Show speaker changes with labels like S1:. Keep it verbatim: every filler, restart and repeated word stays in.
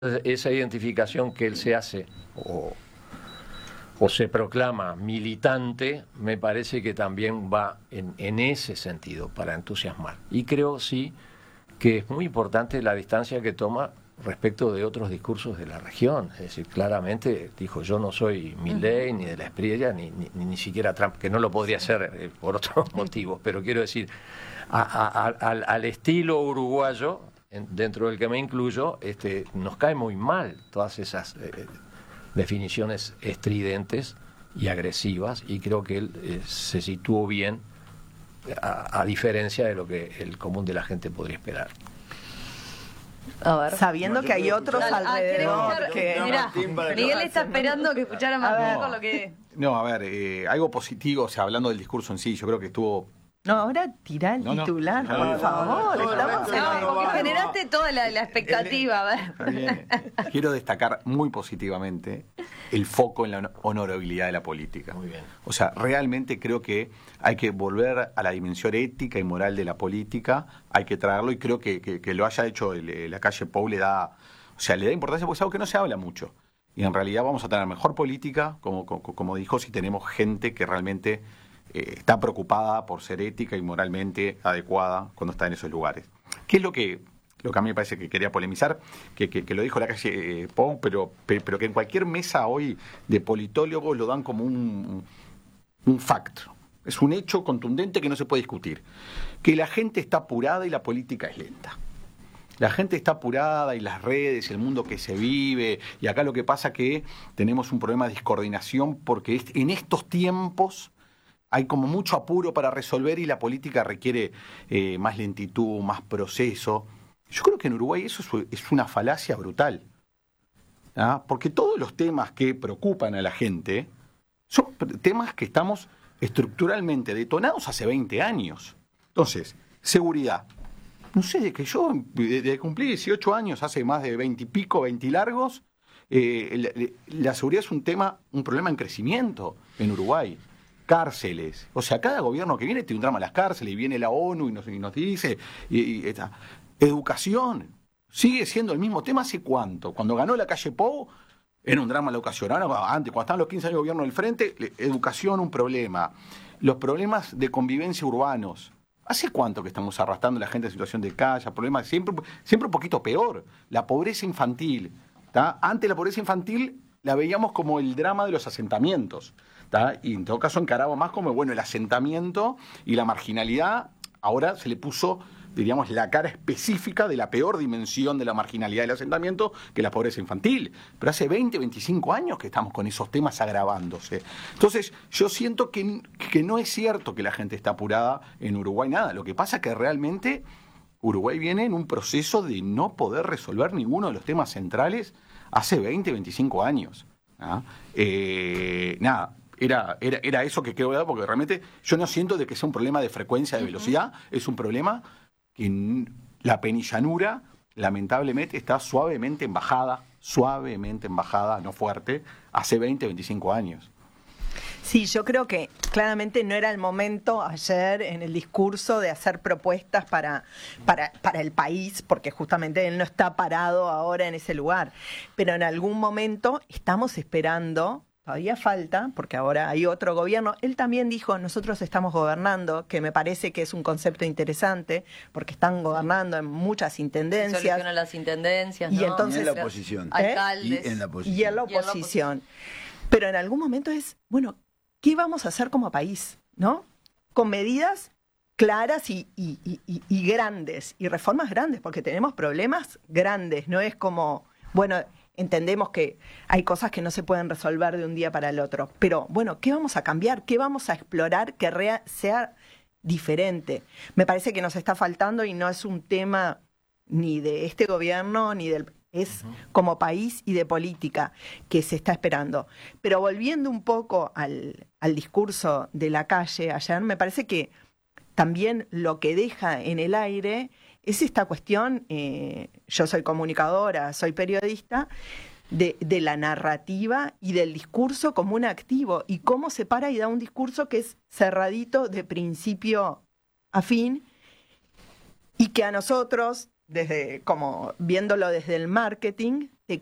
S1: esa identificación que él se hace o, o se proclama militante, me parece que también va en, en ese sentido, para entusiasmar. Y creo, sí, que es muy importante la distancia que toma respecto de otros discursos de la región. Es decir, claramente dijo, yo no soy Milei, uh-huh. ni de la Espriella, ni, ni, ni siquiera Trump, que no lo podría ser eh, por otros motivos, pero quiero decir, a, a, a, al, al estilo uruguayo, dentro del que me incluyo, este, nos cae muy mal todas esas eh, definiciones estridentes y agresivas, y creo que él eh, se situó bien, a, a diferencia de lo que el común de la gente podría esperar.
S2: A ver.
S3: Sabiendo no, que hay otros
S2: ah,
S3: alrededor.
S2: Escuchar,
S3: que...
S2: no, Mirá, Miguel no, está esperando que escuchara más con lo que...
S4: No, a ver, eh, algo positivo, o sea, hablando del discurso en sí, yo creo que estuvo...
S3: No, ahora tirá el no, titular, no, por no, favor.
S2: No, estamos no, en... no, porque generaste toda la, la expectativa. A ver.
S4: Quiero destacar muy positivamente el foco en la honorabilidad de la política.
S1: Muy bien.
S4: O sea, realmente creo que hay que volver a la dimensión ética y moral de la política, hay que traerlo, y creo que, que, que lo haya hecho el, la calle Pou le da, o sea, le da importancia porque es algo que no se habla mucho. Y en realidad vamos a tener mejor política, como, como, como dijo, si tenemos gente que realmente... Eh, está preocupada por ser ética y moralmente adecuada cuando está en esos lugares. ¿Qué es lo que lo que a mí me parece que quería polemizar? Que, que, que lo dijo la calle eh, Pou, pero, pero que en cualquier mesa hoy de politólogos lo dan como un, un fact. Es un hecho contundente que no se puede discutir. Que la gente está apurada y la política es lenta. La gente está apurada y las redes, el mundo que se vive, y acá lo que pasa es que tenemos un problema de descoordinación porque en estos tiempos hay como mucho apuro para resolver y la política requiere eh, más lentitud, más proceso. Yo creo que en Uruguay eso es, es una falacia brutal. ¿Ah? Porque todos los temas que preocupan a la gente son temas que estamos estructuralmente detonados hace veinte años. Entonces, seguridad. No sé, de que yo de, de cumplí dieciocho años, hace más de veinte y pico, veinte largos, eh, la, la seguridad es un tema, un problema en crecimiento en Uruguay. Cárceles, o sea, cada gobierno que viene tiene un drama a las cárceles, y viene la ONU y nos, y nos dice, y, y esta. Educación, sigue siendo el mismo tema. ¿Hace cuánto? Cuando ganó la calle Pou, era un drama la educación. Ahora, antes, cuando estaban los quince años de gobierno del frente, educación un problema. Los problemas de convivencia urbanos. ¿Hace cuánto que estamos arrastrando a la gente en situación de calle? Problemas siempre, siempre un poquito peor. La pobreza infantil. ¿Tá? Antes la pobreza infantil la veíamos como el drama de los asentamientos. ¿Tá? Y en todo caso encaraba más como, bueno, el asentamiento y la marginalidad. Ahora se le puso, diríamos, la cara específica de la peor dimensión de la marginalidad del asentamiento, que la pobreza infantil. Pero hace veinte, veinticinco años que estamos con esos temas agravándose. Entonces, yo siento que, que no es cierto que la gente está apurada en Uruguay, nada. Lo que pasa es que realmente Uruguay viene en un proceso de no poder resolver ninguno de los temas centrales hace veinte, veinticinco años. ¿Ah? Eh, nada. Era, era, era eso que quiero dar, porque realmente yo no siento de que sea un problema de frecuencia, de velocidad, uh-huh. Es un problema que en la penillanura, lamentablemente, está suavemente en bajada, suavemente en bajada, no fuerte, hace veinte, veinticinco años.
S3: Sí, yo creo que claramente no era el momento ayer en el discurso de hacer propuestas para, para, para el país, porque justamente él no está parado ahora en ese lugar. Pero en algún momento estamos esperando... Todavía falta, porque ahora hay otro gobierno. Él también dijo, nosotros estamos gobernando, que me parece que es un concepto interesante, porque están gobernando en muchas intendencias.
S2: Solucionan las intendencias,
S3: y
S2: ¿no?
S3: entonces,
S5: y en la oposición.
S3: ¿eh?
S2: Alcaldes.
S5: Y en la oposición.
S3: Y en la oposición. Pero en algún momento es, bueno, ¿qué vamos a hacer como país? ¿No? Con medidas claras y, y, y, y grandes, y reformas grandes, porque tenemos problemas grandes, no es como, bueno... Entendemos que hay cosas que no se pueden resolver de un día para el otro. Pero, bueno, ¿qué vamos a cambiar? ¿Qué vamos a explorar que rea- sea diferente? Me parece que nos está faltando y no es un tema ni de este gobierno ni del... Es uh-huh. como país y de política que se está esperando. Pero volviendo un poco al, al discurso de la calle ayer, me parece que también lo que deja en el aire... es esta cuestión, eh, yo soy comunicadora, soy periodista, de, de la narrativa y del discurso como un activo, y cómo se para y da un discurso que es cerradito de principio a fin, y que a nosotros, desde como viéndolo desde el marketing, te